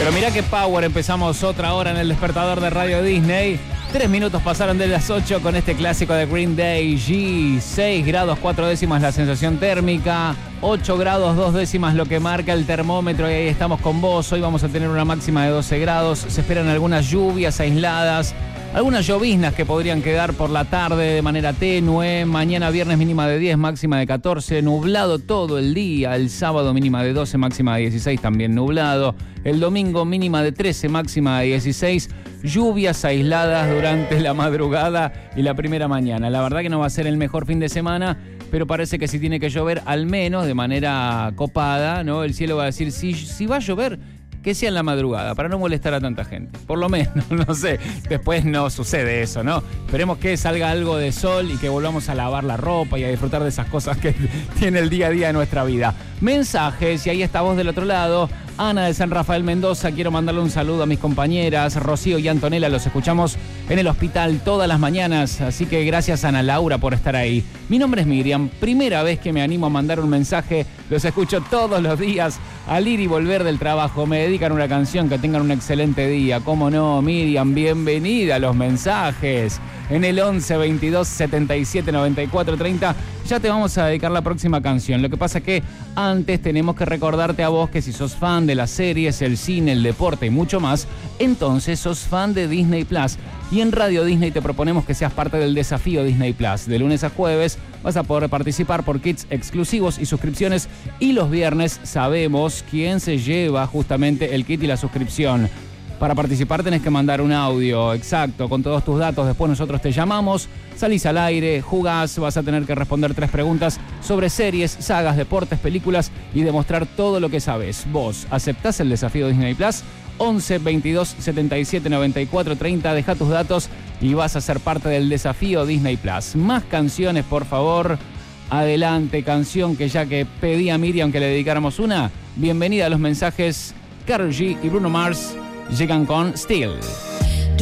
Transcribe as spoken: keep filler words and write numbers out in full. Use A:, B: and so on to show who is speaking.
A: Pero mirá qué power, empezamos otra hora en el despertador de Radio Disney. Tres minutos pasaron de las ocho con este clásico de Green Day, G. seis grados, cuatro décimas la sensación térmica, ocho grados, dos décimas lo que marca el termómetro, y ahí estamos con vos. Hoy vamos a tener una máxima de doce grados, se esperan algunas lluvias aisladas, algunas lloviznas que podrían quedar por la tarde de manera tenue. Mañana viernes mínima de diez, máxima de catorce, nublado todo el día. El sábado mínima de doce, máxima de dieciséis, también nublado. El domingo mínima de trece, máxima de dieciséis. Lluvias aisladas durante la madrugada y la primera mañana. La verdad que no va a ser el mejor fin de semana, pero parece que si tiene que llover, al menos de manera copada, ¿no? El cielo va a decir, si, si va a llover, que sea en la madrugada, para no molestar a tanta gente. Por lo menos, no sé, después no sucede eso, ¿no? Esperemos que salga algo de sol y que volvamos a lavar la ropa y a disfrutar de esas cosas que tiene el día a día de nuestra vida. Mensajes, y ahí está vos del otro lado. Ana de San Rafael Mendoza, quiero mandarle un saludo a mis compañeras Rocío y Antonella, los escuchamos en el hospital todas las mañanas, así que gracias Ana Laura por estar ahí. Mi nombre es Miriam, primera vez que me animo a mandar un mensaje, los escucho todos los días al ir y volver del trabajo, me dedican una canción, que tengan un excelente día. ¿Cómo no, Miriam? Bienvenida a los mensajes. En el once, veintidós, setenta y siete, noventa y cuatro, treinta ya te vamos a dedicar la próxima canción. Lo que pasa es que antes tenemos que recordarte a vos que si sos fan de las series, el cine, el deporte y mucho más, entonces sos fan de Disney Plus. Y en Radio Disney te proponemos que seas parte del desafío Disney Plus. De lunes a jueves vas a poder participar por kits exclusivos y suscripciones, y los viernes sabemos quién se lleva justamente el kit y la suscripción. Para participar tenés que mandar un audio exacto con todos tus datos, después nosotros te llamamos, salís al aire, jugás, vas a tener que responder tres preguntas sobre series, sagas, deportes, películas y demostrar todo lo que sabés. ¿Vos aceptás el desafío Disney Plus? once, veintidós, setenta y siete, noventa y cuatro, treinta, deja tus datos y vas a ser parte del desafío Disney Plus. Más canciones, por favor. Adelante, canción que ya que pedí a Miriam que le dedicáramos una. Bienvenida a los mensajes. Karol G y Bruno Mars llegan con Still.